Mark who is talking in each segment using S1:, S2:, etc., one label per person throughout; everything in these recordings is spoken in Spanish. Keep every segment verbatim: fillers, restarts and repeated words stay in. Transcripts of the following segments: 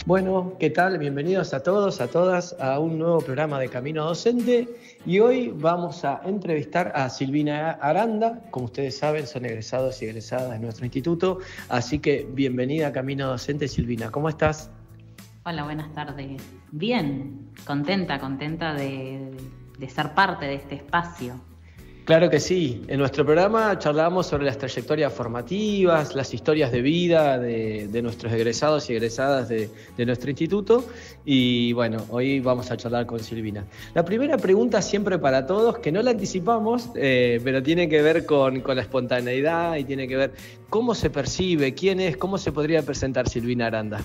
S1: Bueno, ¿qué tal? Bienvenidos a todos, a todas, a un nuevo programa de Camino Docente. Y hoy vamos a entrevistar a Silvina Aranda. Como ustedes saben, son egresados y egresadas de nuestro instituto. Así que bienvenida a Camino Docente, Silvina. ¿Cómo estás?
S2: Hola, buenas tardes. Bien, contenta, contenta de, de ser parte de este espacio.
S1: Claro que sí. En nuestro programa charlamos sobre las trayectorias formativas, las historias de vida de, de nuestros egresados y egresadas de, de nuestro instituto. Y bueno, hoy vamos a charlar con Silvina. La primera pregunta siempre para todos, que no la anticipamos, eh, pero tiene que ver con, con la espontaneidad y tiene que ver cómo se percibe, quién es, cómo se podría presentar Silvina Aranda.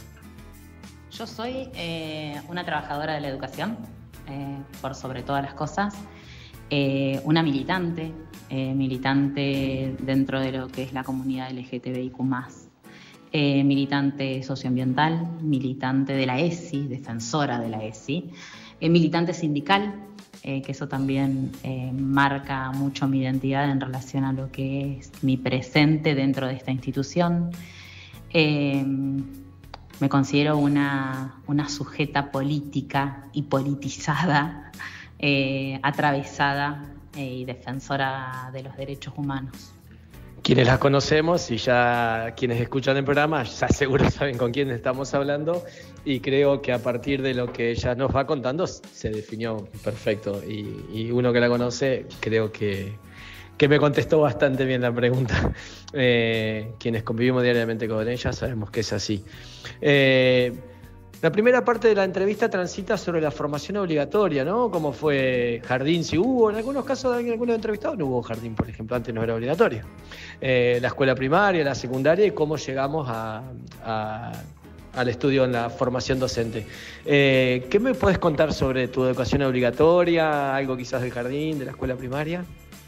S2: Yo soy eh, una trabajadora de la educación, eh, por sobre todas las cosas. Eh, una militante, eh, militante dentro de lo que es la comunidad L G T B I Q más, eh, militante socioambiental, militante de la E S I, defensora de la E S I, eh, militante sindical, eh, que eso también eh, marca mucho mi identidad en relación a lo que es mi presente dentro de esta institución. Eh, me considero una, una sujeta política y politizada, Eh, atravesada eh, y defensora de los derechos humanos.
S1: Quienes las conocemos y ya quienes escuchan el programa ya seguro saben con quién estamos hablando, y creo que a partir de lo que ella nos va contando se definió perfecto, y, y uno que la conoce creo que, que me contestó bastante bien la pregunta. Eh, quienes convivimos diariamente con ella sabemos que es así. Eh, La primera parte de la entrevista transita sobre la formación obligatoria, ¿no? ¿Cómo fue jardín? Si hubo, en algunos casos de algunos entrevistados no hubo jardín, por ejemplo, antes no era obligatorio. Eh, la escuela primaria, la secundaria y cómo llegamos a, a, al estudio en la formación docente. Eh, ¿Qué me puedes contar sobre tu educación obligatoria? ¿Algo quizás del jardín, de la escuela primaria?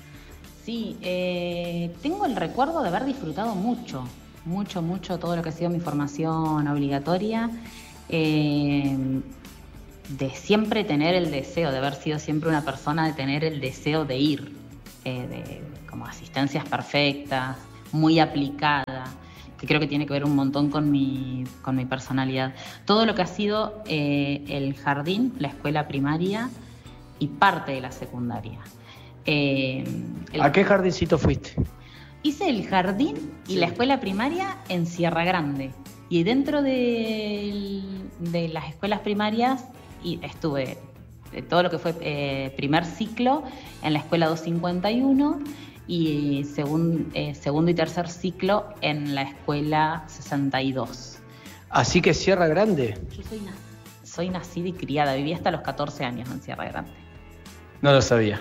S2: Sí, eh, tengo el recuerdo de haber disfrutado mucho, mucho, mucho todo lo que ha sido mi formación obligatoria. Eh, de siempre tener el deseo, de haber sido siempre una persona de tener el deseo de ir, eh, de, como asistencias perfectas, muy aplicada, que creo que tiene que ver un montón con mi, con mi personalidad. Todo lo que ha sido eh, el jardín, la escuela primaria y parte de la secundaria. Eh, el...
S1: ¿A qué jardincito fuiste?
S2: Hice el jardín y sí. La escuela primaria en Sierra Grande. Y dentro de, de las escuelas primarias y estuve de todo lo que fue eh, primer ciclo en la escuela doscientos cincuenta y uno y segun, eh, segundo y tercer ciclo en la escuela sesenta y dos.
S1: Así que Sierra Grande.
S2: Yo soy, soy nacida y criada, viví hasta los catorce años en Sierra Grande.
S1: No lo sabía.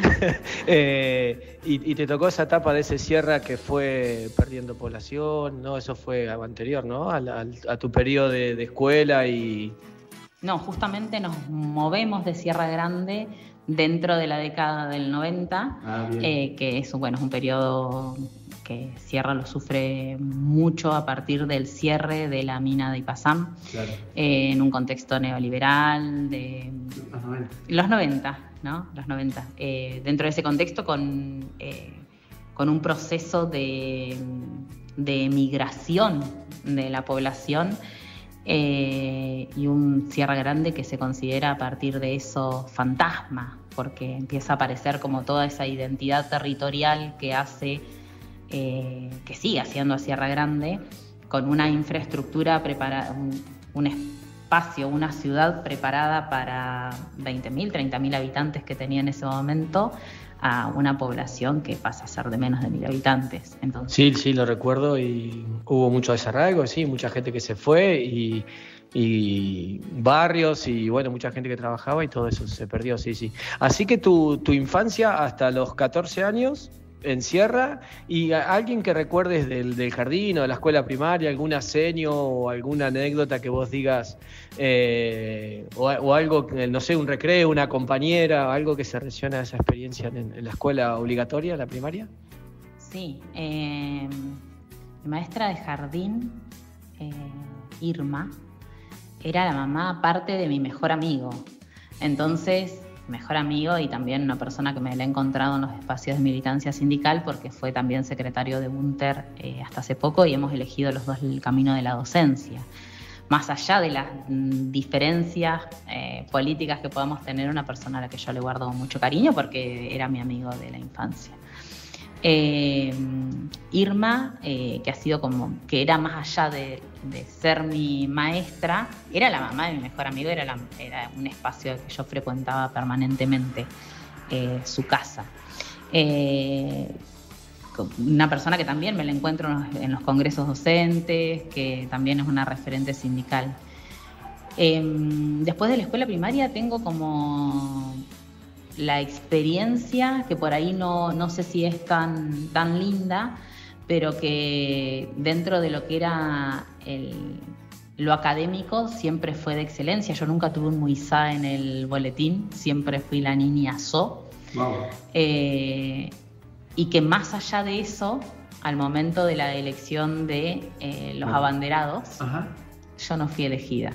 S1: eh, y, y te tocó esa etapa de ese Sierra que fue perdiendo población, ¿no? Eso fue anterior, ¿no? A, la, a tu periodo de, de escuela y...
S2: No, justamente nos movemos de Sierra Grande dentro de la década del noventa, ah, eh, que es, bueno, es un periodo que Sierra lo sufre mucho a partir del cierre de la mina de Ipazam, claro. eh, en un contexto neoliberal de los noventa. Los noventa. ¿no? Los noventa. Eh, dentro de ese contexto, con, eh, con un proceso de, de migración de la población eh, y un Sierra Grande que se considera a partir de eso fantasma, porque empieza a aparecer como toda esa identidad territorial que hace, eh, que sigue haciendo a Sierra Grande, con una infraestructura preparada, un, un espacio, una ciudad preparada para veinte mil, treinta mil habitantes que tenía en ese momento, a una población que pasa a ser de menos de mil habitantes. Entonces...
S1: Sí, sí, lo recuerdo, y hubo mucho desarraigo, sí, mucha gente que se fue y, y barrios y bueno, mucha gente que trabajaba y todo eso se perdió, sí, sí. Así que tu, tu infancia hasta los catorce años en Sierra, y a alguien que recuerdes del, del jardín o de la escuela primaria, alguna seño o alguna anécdota que vos digas, eh, o, o algo, no sé, un recreo, una compañera, algo que se relaciona a esa experiencia en, en la escuela obligatoria, la primaria.
S2: Sí, eh, mi maestra de jardín, eh, Irma, era la mamá aparte de mi mejor amigo. Entonces, mejor amigo y también una persona que me la he encontrado en los espacios de militancia sindical, porque fue también secretario de UNTER eh, hasta hace poco, y hemos elegido los dos el camino de la docencia. más allá de las mm, diferencias eh, políticas que podamos tener, una persona a la que yo le guardo mucho cariño porque era mi amigo de la infancia. Eh, Irma, eh, que ha sido como, que era más allá de, de ser mi maestra, era la mamá de mi mejor amigo, era, la, era un espacio que yo frecuentaba permanentemente, eh, su casa. Eh, una persona que también me la encuentro en los, en los congresos docentes, que también es una referente sindical. Eh, después de la escuela primaria tengo como la experiencia, que por ahí no, no sé si es tan, tan linda, pero que dentro de lo que era el, lo académico siempre fue de excelencia. Yo nunca tuve un Muisá en el boletín, siempre fui la niña So. Wow. Eh, y que más allá de eso, al momento de la elección de eh, los abanderados, Ajá. yo no fui elegida.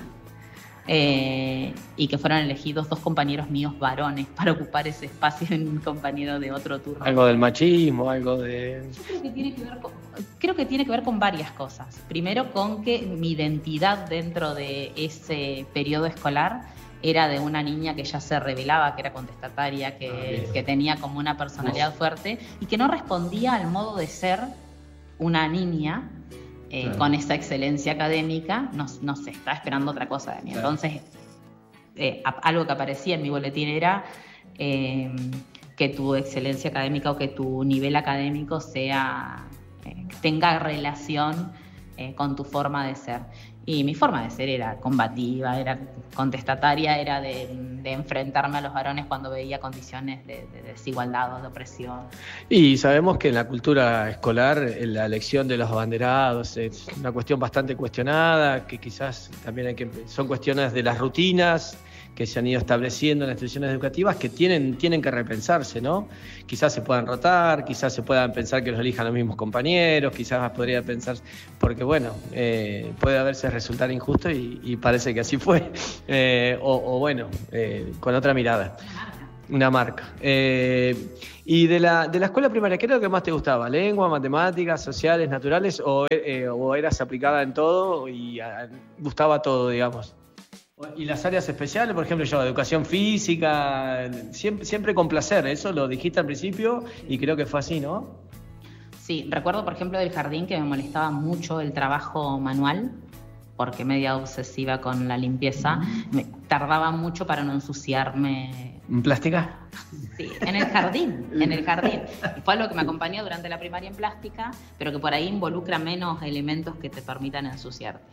S2: Eh, y que fueron elegidos dos compañeros míos varones para ocupar ese espacio en un compañero de otro turno.
S1: Algo del machismo, algo de...
S2: Yo creo que tiene que ver con, creo que tiene que ver con varias cosas. Primero, con que mi identidad dentro de ese periodo escolar era de una niña que ya se revelaba, que era contestataria, que, que tenía como una personalidad Uf. fuerte y que no respondía al modo de ser una niña eh, claro. con esa excelencia académica. No, no sé, estaba esperando otra cosa de mí. Claro. Entonces, eh, a, algo que aparecía en mi boletín era eh, que tu excelencia académica o que tu nivel académico sea, eh, tenga relación eh, con tu forma de ser. Y mi forma de ser era combativa, era contestataria, era de, de enfrentarme a los varones cuando veía condiciones de, de desigualdad o de opresión.
S1: Y sabemos que en la cultura escolar la elección de los abanderados es una cuestión bastante cuestionada, que quizás también hay que, son cuestiones de las rutinas que se han ido estableciendo en las instituciones educativas que tienen, tienen que repensarse, ¿no? Quizás se puedan rotar, quizás se puedan pensar que los elijan los mismos compañeros, quizás podría pensar, porque bueno, eh, puede a veces resultar injusto y, y parece que así fue, eh, o, o bueno, eh, con otra mirada. Una marca. Eh, y de la, de la escuela primaria, ¿qué era lo que más te gustaba? ¿Lengua, matemáticas, sociales, naturales? ¿O, eh, o eras aplicada en todo y a, gustaba todo, digamos? Y las áreas especiales, por ejemplo, yo, educación física, siempre, siempre con placer, eso lo dijiste al principio y creo que fue así, ¿no?
S2: Sí, recuerdo, por ejemplo, del jardín que me molestaba mucho el trabajo manual, porque media obsesiva con la limpieza, me tardaba mucho para no ensuciarme.
S1: ¿En plástica?
S2: Sí, en el jardín, en el jardín. Y fue algo que me acompañó durante la primaria en plástica, pero que por ahí involucra menos elementos que te permitan ensuciarte.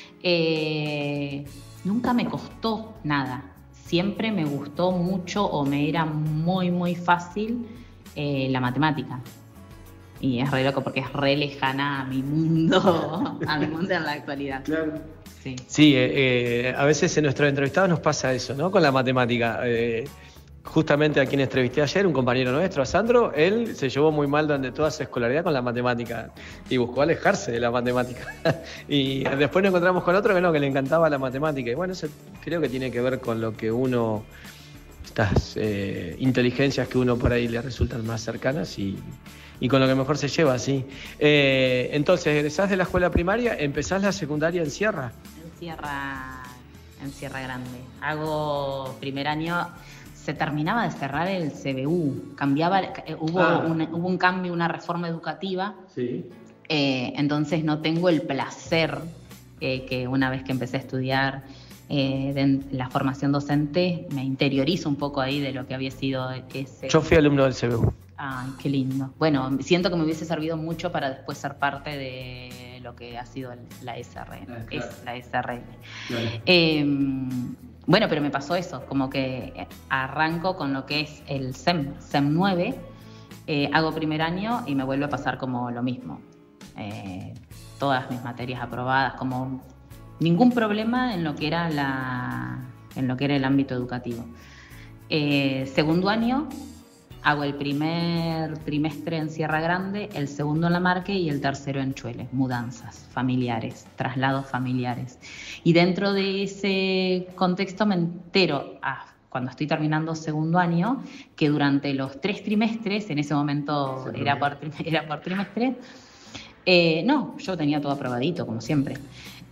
S2: Eh, nunca me costó nada, siempre me gustó mucho o me era muy, muy fácil eh, la matemática. Y es re loco porque es re lejana a mi mundo, a mi mundo en la actualidad.
S1: Claro. Sí, sí eh, eh, a veces en nuestros entrevistados nos pasa eso, ¿no? Con la matemática. Eh, justamente a quien entrevisté ayer, un compañero nuestro, a Sandro, él se llevó muy mal durante toda su escolaridad con la matemática y buscó alejarse de la matemática. Y después nos encontramos con otro que no, que le encantaba la matemática. Y bueno, eso creo que tiene que ver con lo que uno, estas eh, inteligencias que uno por ahí le resultan más cercanas y, y con lo que mejor se lleva, sí. Eh, entonces, egresás de la escuela primaria, empezás la secundaria en Sierra.
S2: En Sierra, en Sierra Grande. Hago primer año... Se terminaba de cerrar el C B U, cambiaba, eh, hubo, ah. un, hubo un cambio, una reforma educativa, sí. eh, entonces no tengo el placer eh, que una vez que empecé a estudiar eh, de la formación docente, me interiorizo un poco ahí de lo que había sido ese...
S1: Yo fui alumno del C B U.
S2: Ay, qué lindo. Bueno, siento que me hubiese servido mucho para después ser parte de lo que ha sido la S R N. Ah, claro. Es la S R N. Claro. Eh, Bueno, pero me pasó eso, como que arranco con lo que es el S E M, S E M nueve, eh, hago primer año y me vuelve a pasar como lo mismo. Eh, todas mis materias aprobadas, como ningún problema en lo que era, la, en lo que era el ámbito educativo. Eh, segundo año, hago el primer trimestre en Sierra Grande, el segundo en La Marque y el tercero en Chueles, mudanzas familiares, traslados familiares. Y dentro de ese contexto me entero, ah, cuando estoy terminando segundo año, que durante los tres trimestres, en ese momento sí, era, por, era por trimestre, eh, no, yo tenía todo aprobadito, como siempre.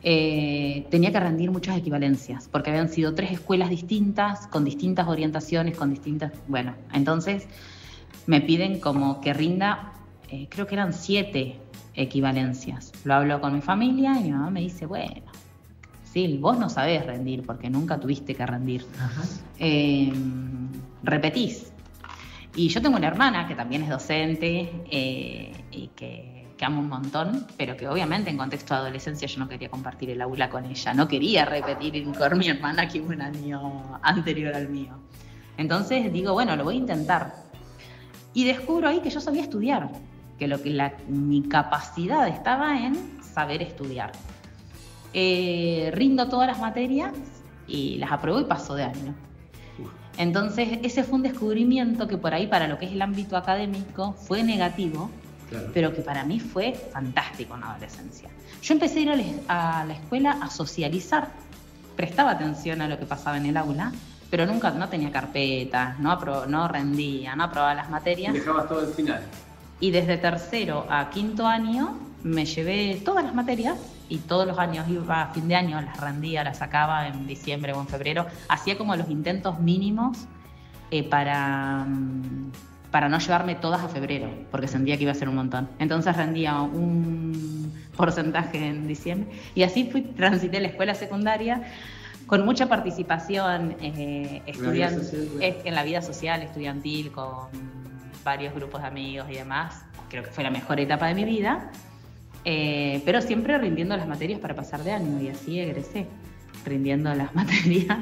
S2: eh, tenía que rendir muchas equivalencias, porque habían sido tres escuelas distintas, con distintas orientaciones, con distintas... Bueno, entonces me piden como que rinda, eh, creo que eran siete equivalencias. Lo hablo con mi familia y mi mamá me dice, bueno, sí, vos no sabés rendir porque nunca tuviste que rendir. Eh, repetís. Y yo tengo una hermana que también es docente eh, y que, que amo un montón, pero que obviamente en contexto de adolescencia yo no quería compartir el aula con ella, no quería repetir con mi hermana que hubo un año anterior al mío. Entonces digo, bueno, lo voy a intentar. Y descubro ahí que yo sabía estudiar, que, lo que la, mi capacidad estaba en saber estudiar. Eh, rindo todas las materias y las apruebo y paso de año. Entonces ese fue un descubrimiento que por ahí para lo que es el ámbito académico fue negativo, claro, pero que para mí fue fantástico en la adolescencia. Yo empecé a ir a la, a la escuela a socializar, prestaba atención a lo que pasaba en el aula, pero nunca, no tenía carpetas, no, apro, no rendía, no aprobaba las materias.
S1: Dejabas todo al final.
S2: Y desde tercero a quinto año me llevé todas las materias y todos los años iba a fin de año, las rendía, las sacaba en diciembre o en febrero. Hacía como los intentos mínimos eh, para, para no llevarme todas a febrero, porque sentía que iba a ser un montón. Entonces rendía un porcentaje en diciembre y así fui, transité la escuela secundaria con mucha participación eh, estudiant- social, claro, en la vida social, estudiantil, con varios grupos de amigos y demás. Creo que fue la mejor etapa de mi vida, eh, pero siempre rindiendo las materias para pasar de año, y así egresé, rindiendo las materias.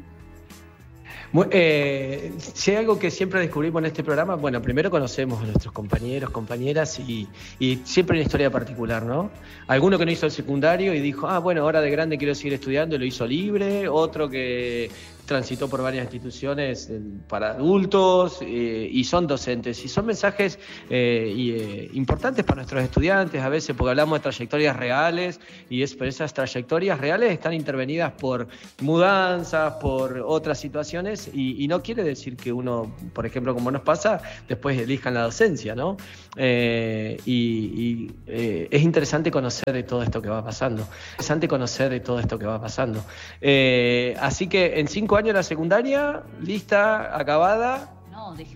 S1: Eh, si hay algo que siempre descubrimos en este programa, bueno, primero conocemos a nuestros compañeros, compañeras y, y siempre hay una historia particular, ¿no? Alguno que no hizo el secundario y dijo, ah, bueno, ahora de grande quiero seguir estudiando y lo hizo libre, otro que transitó por varias instituciones para adultos eh, y son docentes. Y son mensajes eh, y, eh, importantes para nuestros estudiantes a veces, porque hablamos de trayectorias reales y es, pero esas trayectorias reales están intervenidas por mudanzas, por otras situaciones y, y no quiere decir que uno, por ejemplo, como nos pasa, después elijan la docencia, ¿no? Eh, y y eh, es interesante conocer de todo esto que va pasando. Es interesante conocer de todo esto que va pasando. Eh, así que en cinco años la secundaria, lista, acabada.
S2: No, dejé